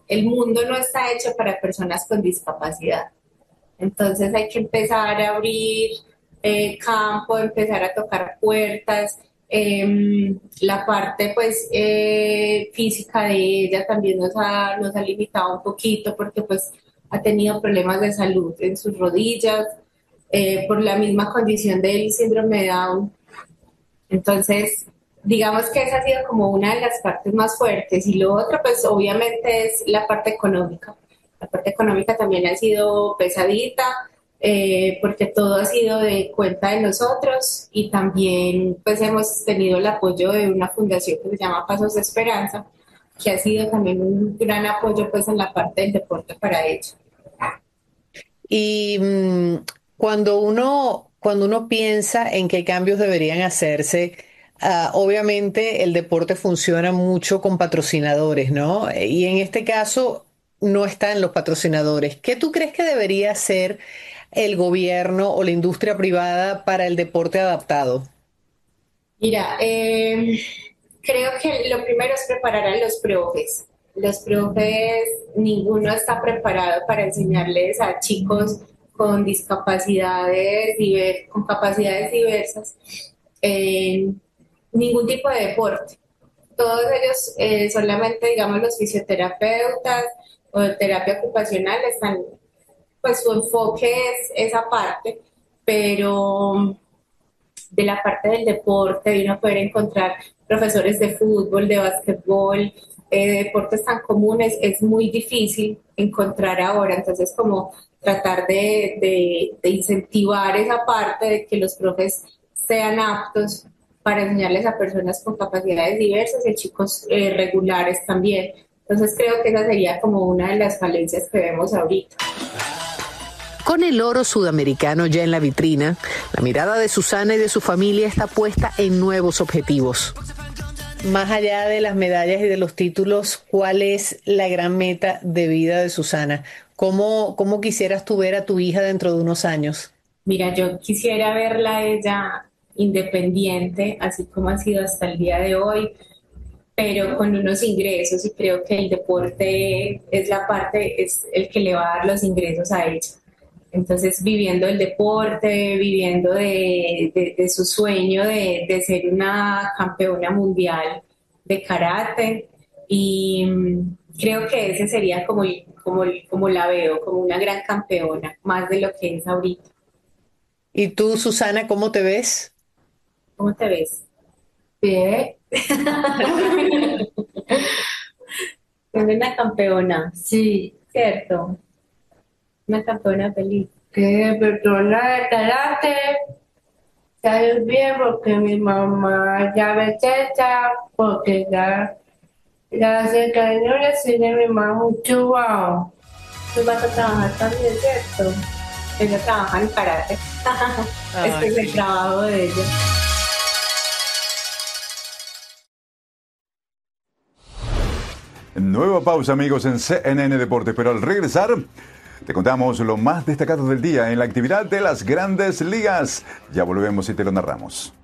el mundo no está hecho para personas con discapacidad. Entonces hay que empezar a abrir campo, empezar a tocar puertas. La parte pues física de ella también nos ha limitado un poquito porque pues ha tenido problemas de salud en sus rodillas por la misma condición del síndrome de Down. Entonces, digamos que esa ha sido como una de las partes más fuertes. Y lo otro, pues obviamente es la parte económica. La parte económica también ha sido pesadita, porque todo ha sido de cuenta de nosotros y también pues hemos tenido el apoyo de una fundación que se llama Pasos de Esperanza, que ha sido también un gran apoyo pues en la parte del deporte para ellos. Y cuando uno piensa en qué cambios deberían hacerse, obviamente el deporte funciona mucho con patrocinadores, ¿no? Y en este caso no están los patrocinadores. ¿Qué tú crees que debería hacer el gobierno o la industria privada para el deporte adaptado? Mira, creo que lo primero es preparar a los profes. Los profes, ninguno está preparado para enseñarles a chicos con discapacidades, con capacidades diversas, eh, ningún tipo de deporte. Todos ellos, solamente digamos los fisioterapeutas o de terapia ocupacional, están, pues su enfoque es esa parte, pero de la parte del deporte, de uno poder encontrar profesores de fútbol, de básquetbol, deportes tan comunes, es muy difícil encontrar ahora. Entonces, como tratar de incentivar esa parte de que los profes sean aptos para enseñarles a personas con capacidades diversas y a chicos regulares también. Entonces, creo que esa sería como una de las falencias que vemos ahorita. Con el oro sudamericano ya en la vitrina, la mirada de Susana y de su familia está puesta en nuevos objetivos. Más allá de las medallas y de los títulos, ¿cuál es la gran meta de vida de Susana? ¿Cómo quisieras tú ver a tu hija dentro de unos años? Mira, yo quisiera verla a ella independiente, así como ha sido hasta el día de hoy, pero con unos ingresos y creo que el deporte es la parte, es el que le va a dar los ingresos a ella. Entonces, viviendo el deporte, viviendo de su sueño de ser una campeona mundial de karate y creo que ese sería como la veo, como una gran campeona, más de lo que es ahorita. ¿Y tú, Susana, cómo te ves? ¿Cómo te ves? Bien. Es una campeona, sí, cierto, una campeona feliz. Que persona de karate, sabes bien porque mi mamá ya me teta, porque ya hace cariño le enseña a mi mamá mucho wow. Tú vas a trabajar también, ¿cierto? Ella trabaja en karate. Ah, Este es qué el lindo. trabajo de ella. Nueva pausa, amigos, en CNN Deportes, pero al regresar te contamos lo más destacado del día en la actividad de las grandes ligas. Ya volvemos y te lo narramos.